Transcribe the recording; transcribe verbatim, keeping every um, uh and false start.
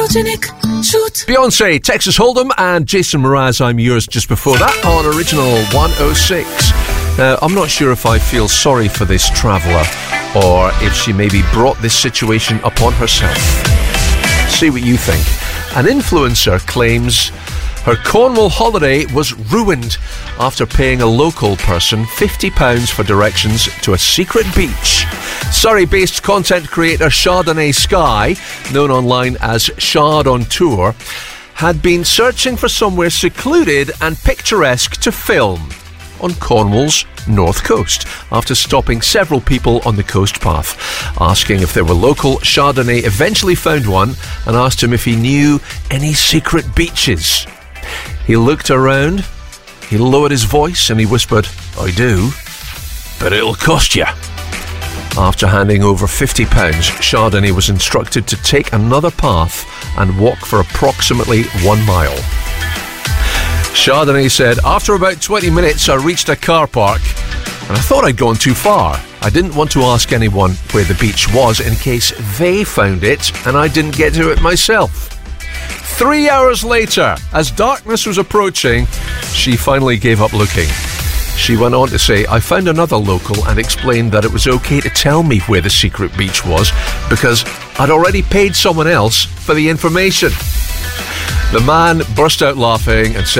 photogenic shoot. Beyonce, Texas Hold'em, and Jason Mraz, I'm Yours, just before that on Original one oh six. Now, I'm not sure if I feel sorry for this traveller or if she maybe brought this situation upon herself. See what you think. An influencer claims her Cornwall holiday was ruined after paying a local person fifty pounds for directions to a secret beach. Surrey-based content creator Chardonnay Sky, known online as Shard on Tour, had been searching for somewhere secluded and picturesque to film on Cornwall's north coast after stopping several people on the coast path. Asking if they were local, Chardonnay eventually found one and asked him if he knew any secret beaches. He looked around, he lowered his voice and he whispered, "I do, but it'll cost you." After handing over fifty pounds, Chardonnay was instructed to take another path and walk for approximately one mile. Chardonnay said, "After about twenty minutes I reached a car park and I thought I'd gone too far. I didn't want to ask anyone where the beach was in case they found it and I didn't get to it myself." Three hours later, as darkness was approaching, she finally gave up looking. She went on to say, "I found another local and explained that it was okay to tell me where the secret beach was because I'd already paid someone else for the information." The man burst out laughing and said,